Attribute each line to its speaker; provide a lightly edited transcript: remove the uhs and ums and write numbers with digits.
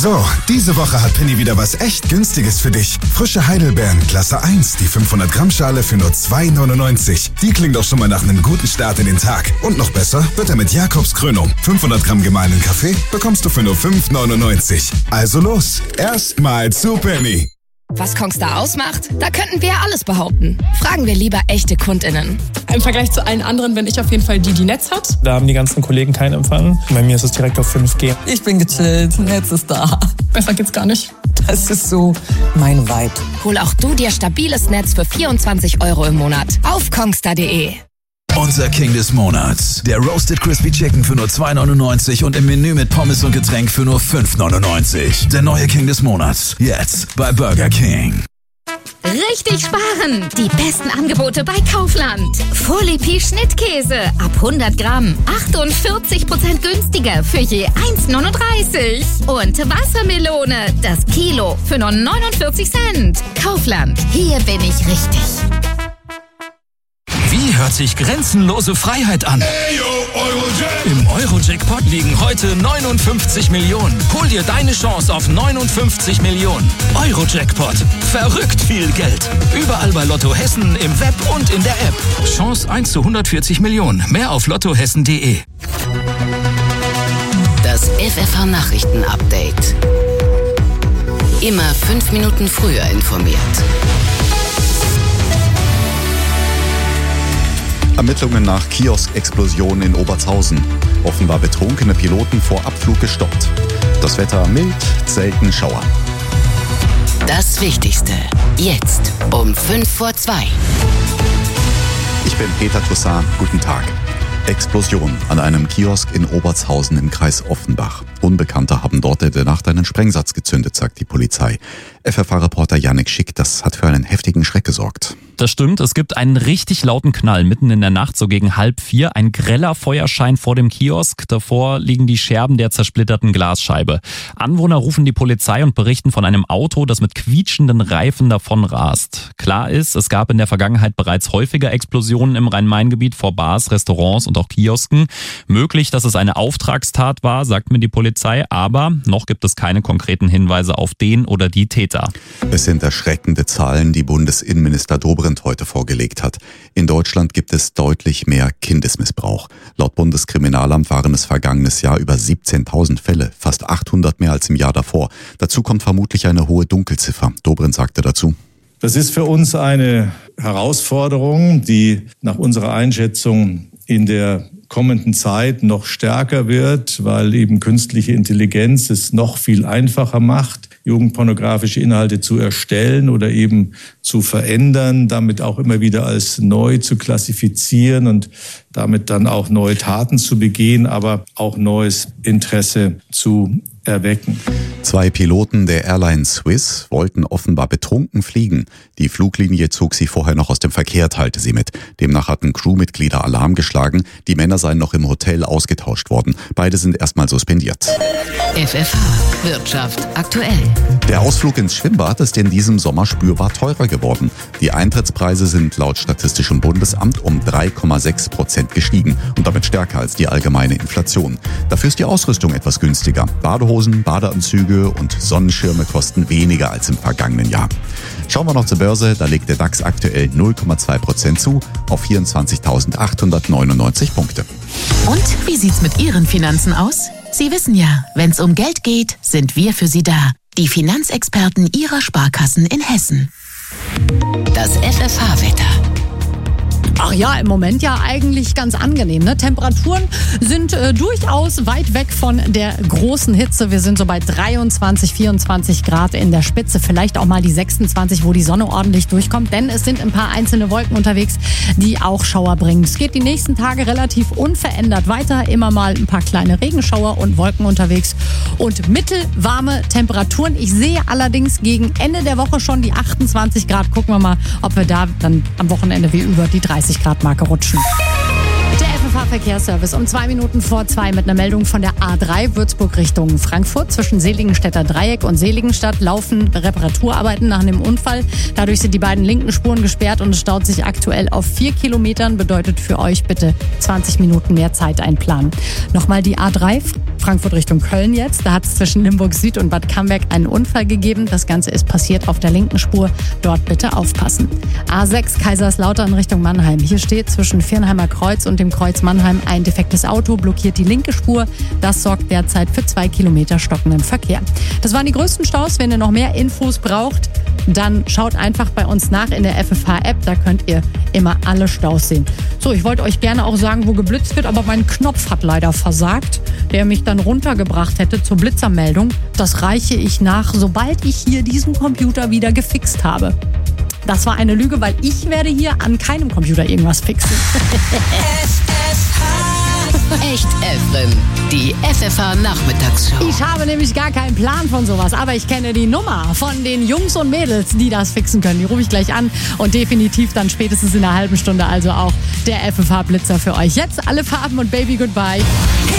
Speaker 1: So, diese Woche hat Penny wieder was echt Günstiges für dich. Frische Heidelbeeren, Klasse 1, die 500 Gramm Schale für nur 2,99. Die klingt doch schon mal nach einem guten Start in den Tag. Und noch besser wird er mit Jakobs Krönung. 500 Gramm gemahlenen Kaffee bekommst du für nur 5,99. Also los, erstmal zu Penny.
Speaker 2: Was Kongstar ausmacht? Da könnten wir ja alles behaupten. Fragen wir lieber echte KundInnen.
Speaker 3: Im Vergleich zu allen anderen bin ich auf jeden Fall die Netz hat.
Speaker 4: Da haben die ganzen Kollegen keinen Empfang. Bei mir ist es direkt auf 5G.
Speaker 5: Ich bin gechillt, Netz ist da.
Speaker 3: Besser geht's gar nicht.
Speaker 5: Das ist so mein Vibe.
Speaker 2: Hol auch du dir stabiles Netz für 24 € im Monat auf kongstar.de.
Speaker 6: Unser King des Monats. Der Roasted Crispy Chicken für nur 2,99 und im Menü mit Pommes und Getränk für nur 5,99. Der neue King des Monats. Jetzt bei Burger King.
Speaker 7: Richtig sparen! Die besten Angebote bei Kaufland. Folie Schnittkäse ab 100 Gramm. 48% günstiger für je 1,39. Und Wassermelone, das Kilo für nur 49 Cent. Kaufland, hier bin ich richtig.
Speaker 8: Wie hört sich grenzenlose Freiheit an? Im Euro-Jackpot liegen heute 59 Millionen. Hol dir deine Chance auf 59 Millionen. Euro-Jackpot. Verrückt viel Geld. Überall bei Lotto Hessen, im Web und in der App. Chance 1 zu 140 Millionen. Mehr auf lottohessen.de.
Speaker 9: Das FFH-Nachrichten-Update. Immer 5 Minuten früher informiert.
Speaker 10: Ermittlungen nach Kiosk-Explosion in Obertshausen. Offenbar betrunkene Piloten vor Abflug gestoppt. Das Wetter mild, selten Schauer.
Speaker 9: Das Wichtigste. Jetzt um 2:05.
Speaker 10: Ich bin Peter Toussaint. Guten Tag. Explosion an einem Kiosk in Obertshausen im Kreis Offenbach. Unbekannte haben dort in der Nacht einen Sprengsatz gezündet, sagt die Polizei. FFH-Reporter Yannick Schick, das hat für einen heftigen Schreck gesorgt.
Speaker 11: Das stimmt, es gibt einen richtig lauten Knall mitten in der Nacht, so gegen 3:30. Ein greller Feuerschein vor dem Kiosk. Davor liegen die Scherben der zersplitterten Glasscheibe. Anwohner rufen die Polizei und berichten von einem Auto, das mit quietschenden Reifen davonrast. Klar ist, es gab in der Vergangenheit bereits häufiger Explosionen im Rhein-Main-Gebiet vor Bars, Restaurants und auch Kiosken. Möglich, dass es eine Auftragstat war, sagt mir die Polizei, aber noch gibt es keine konkreten Hinweise auf den oder die Täter.
Speaker 10: Es sind erschreckende Zahlen, die Bundesinnenminister Dobrindt heute vorgelegt hat. In Deutschland gibt es deutlich mehr Kindesmissbrauch. Laut Bundeskriminalamt waren es vergangenes Jahr über 17.000 Fälle, fast 800 mehr als im Jahr davor. Dazu kommt vermutlich eine hohe Dunkelziffer. Dobrindt sagte dazu:
Speaker 12: Das ist für uns eine Herausforderung, die nach unserer Einschätzung in der kommenden Zeit noch stärker wird, weil eben künstliche Intelligenz es noch viel einfacher macht, jugendpornografische Inhalte zu erstellen oder eben zu verändern, damit auch immer wieder als neu zu klassifizieren und damit dann auch neue Taten zu begehen, aber auch neues Interesse zu erwecken.
Speaker 10: 2 Piloten der Airline Swiss wollten offenbar betrunken fliegen. Die Fluglinie zog sie vorher noch aus dem Verkehr, teilte sie mit. Demnach hatten Crewmitglieder Alarm geschlagen. Die Männer seien noch im Hotel ausgetauscht worden. Beide sind erstmal suspendiert.
Speaker 9: FFH Wirtschaft aktuell.
Speaker 10: Der Ausflug ins Schwimmbad ist in diesem Sommer spürbar teurer geworden. Die Eintrittspreise sind laut Statistischem Bundesamt um 3,6% gestiegen und damit stärker als die allgemeine Inflation. Dafür ist die Ausrüstung etwas günstiger. Badehosen, Badeanzüge und Sonnenschirme kosten weniger als im vergangenen Jahr. Schauen wir noch zur Börse, da legt der DAX aktuell 0,2% zu auf 24.899 Punkte.
Speaker 13: Und wie sieht's mit Ihren Finanzen aus? Sie wissen ja, wenn's um Geld geht, sind wir für Sie da. Die Finanzexperten Ihrer Sparkassen in Hessen.
Speaker 9: Das FFH-Wetter.
Speaker 14: Ach ja, im Moment ja eigentlich ganz angenehm. Ne? Temperaturen sind durchaus weit weg von der großen Hitze. Wir sind so bei 23, 24 Grad in der Spitze. Vielleicht auch mal die 26, wo die Sonne ordentlich durchkommt. Denn es sind ein paar einzelne Wolken unterwegs, die auch Schauer bringen. Es geht die nächsten Tage relativ unverändert weiter. Immer mal ein paar kleine Regenschauer und Wolken unterwegs. Und mittelwarme Temperaturen. Ich sehe allerdings gegen Ende der Woche schon die 28 Grad. Gucken wir mal, ob wir da dann am Wochenende wie über die 30 Grad Marke rutschen. Der FFH-Verkehrsservice um 2 Minuten vor 2 mit einer Meldung von der A3 Würzburg Richtung Frankfurt. Zwischen Seligenstädter Dreieck und Seligenstadt laufen Reparaturarbeiten nach einem Unfall. Dadurch sind die beiden linken Spuren gesperrt und es staut sich aktuell auf 4 Kilometern. Bedeutet für euch bitte 20 Minuten mehr Zeit einplanen. Nochmal die A3 Frankfurt Richtung Köln jetzt. Da hat es zwischen Limburg Süd und Bad Camberg einen Unfall gegeben. Das Ganze ist passiert auf der linken Spur. Dort bitte aufpassen. A6 Kaiserslautern Richtung Mannheim. Hier steht zwischen Viernheimer Kreuz und dem Kreuz Mannheim ein defektes Auto, blockiert die linke Spur. Das sorgt derzeit für 2 Kilometer stockenden Verkehr. Das waren die größten Staus. Wenn ihr noch mehr Infos braucht, dann schaut einfach bei uns nach in der FFH-App. Da könnt ihr immer alle Staus sehen. So, ich wollte euch gerne auch sagen, wo geblitzt wird, aber mein Knopf hat leider versagt, der mich dann runtergebracht hätte zur Blitzermeldung. Das reiche ich nach, sobald ich hier diesen Computer wieder gefixt habe. Das war eine Lüge, weil ich werde hier an keinem Computer irgendwas fixen.
Speaker 9: Echt Evren, die FFH-Nachmittagsshow.
Speaker 14: Ich habe nämlich gar keinen Plan von sowas, aber ich kenne die Nummer von den Jungs und Mädels, die das fixen können. Die rufe ich gleich an und definitiv dann spätestens in einer halben Stunde also auch der FFH-Blitzer für euch. Jetzt alle Farben und Baby Goodbye.